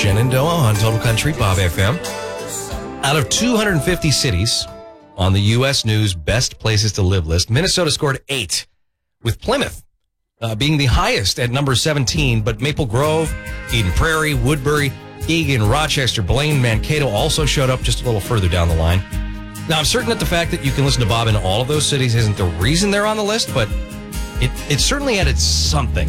Shenandoah on Total Country, Bob FM. Out of 250 cities on the U.S. News Best Places to Live list, Minnesota scored 8, with Plymouth being the highest at number 17, but Maple Grove, Eden Prairie, Woodbury, Eagan, Rochester, Blaine, Mankato also showed up just a little further down the line. Now, I'm certain that the fact that you can listen to Bob in all of those cities isn't the reason they're on the list, but it certainly added something